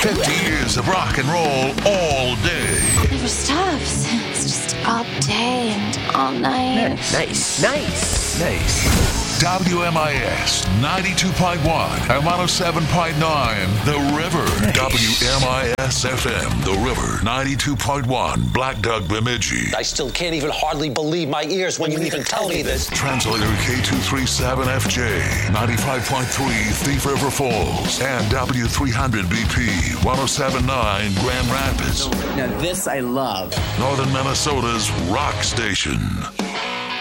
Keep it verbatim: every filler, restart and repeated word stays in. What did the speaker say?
fifty years of rock and roll all day. It never stops. It's just all day and all night. Nice, nice, nice. W M I S ninety-two point one and one oh seven point nine, The River. Nice. W M I S F M, The River, ninety-two point one, Black Dog Bemidji. I still can't even hardly believe my ears when you even tell me this. Translator K two thirty-seven F J, ninety-five point three, Thief River Falls, and W three hundred B P, one oh seven point nine, Grand Rapids. Now this I love. Northern Minnesota's rock station.